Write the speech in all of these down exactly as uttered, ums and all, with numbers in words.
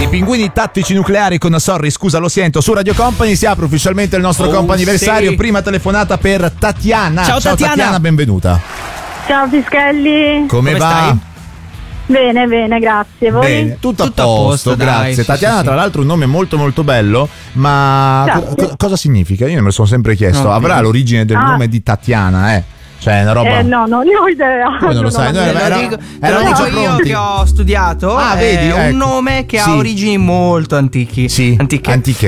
I pinguini tattici nucleari con Sorry, scusa lo sento, su Radio Company si apre ufficialmente il nostro oh, comp'anniversario. Sì. Prima telefonata per Tatiana. Ciao, Ciao Tatiana. Tatiana, benvenuta. Ciao Pischelli. Come, Come va? stai? Bene, bene, grazie. Voi? Bene, tutto, Tutto a a posto, posto, dai, grazie. sì, Tatiana, sì, sì. tra l'altro, un nome molto molto bello, ma co- co- cosa significa? Io me lo sono sempre chiesto. No, Avrà sì. l'origine del Ah. nome di Tatiana, eh? Cioè, è una roba. Eh, no, non ne ho idea. Come non lo sai? ho Noi idea. Te era- lo dico, te lo eravamo dico già io pronti. che ho studiato. Ah, è vedi, un ecco. nome che Sì. ha origini molto antichi. Sì, Antiche. antiche.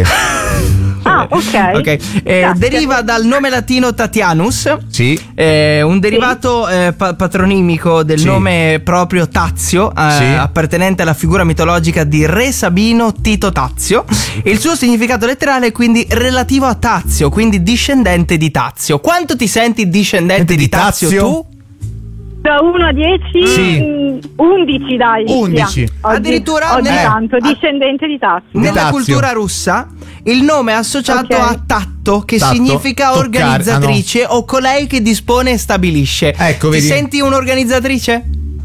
Ah, ok. Ok, eh, Grazie. deriva dal nome latino Tatianus. Sì. Eh, un derivato eh, pa- patronimico del Sì. nome proprio Tazio, eh, Sì. appartenente alla figura mitologica di Re Sabino Tito Tazio. Il suo significato letterale è quindi relativo a Tazio, quindi discendente di Tazio. Quanto ti senti discendente Di di Tazio, Tazio? tu? Da uno a dieci, Sì. mm, undici dai. undici. via. Oggi- Addirittura oggi nel- tanto, ah. discendente di Tazio. Di Nella Tazio. cultura russa il nome è associato Ok. a tatto, che Tatto, significa toccare, organizzatrice o colei che dispone e stabilisce. Ecco, Ti vedi? senti un'organizzatrice?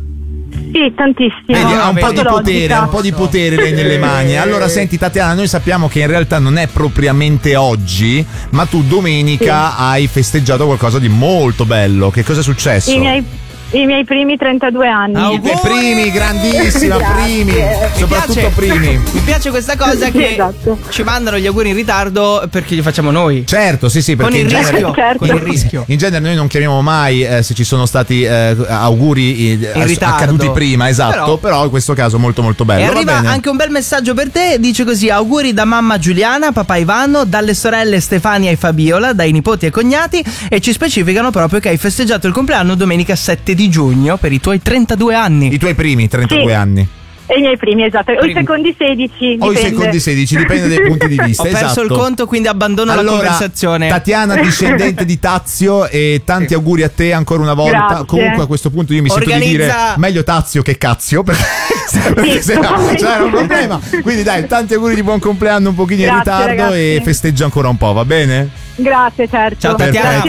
Sì, tantissimo. Vedi, ha un po' di vedi. potere, ha un po' di potere lei nelle mani. Allora, senti Tatiana, noi sappiamo che in realtà non è propriamente oggi, ma tu domenica hai festeggiato qualcosa di molto bello. Che cosa è successo? I miei, I miei primi trentadue anni. Au- I tuoi primi, grandissima, Grazie. primi, Mi soprattutto piace. primi. Mi piace questa cosa che Esatto. ci mandano gli auguri in ritardo perché li facciamo noi. Certo, sì, sì, perché Con il in genere, rischio, Certo. con il rischio. in genere noi non chiamiamo mai eh, se ci sono stati eh, auguri eh, In ritardo. accaduti prima, esatto, però, Però- in questo caso molto molto bello. E Va arriva bene. anche un bel messaggio per te, dice così: auguri da mamma Giuliana, papà Ivano, dalle sorelle Stefania e Fabiola, dai nipoti e cognati, e ci specificano proprio che hai festeggiato il compleanno domenica sette di giugno per i tuoi trentadue anni. I tuoi primi trentadue Sì. anni. E i miei primi, esatto. O i Primi. secondi sedici. O i dipende. secondi sedici, dipende dai punti di vista. Ho perso esatto. il conto, quindi abbandono la Allora, conversazione. Tatiana, discendente di Tazio, e tanti auguri a te ancora una volta. Grazie. Comunque a questo punto io mi sento di Organizza- dire meglio Tazio che Cazio, perché, perché se no c'era un problema. Quindi dai, tanti auguri di buon compleanno un pochino in Grazie, ritardo ragazzi. e festeggia ancora un po', va bene? Grazie, certo. Ciao, Tatiana. Grazie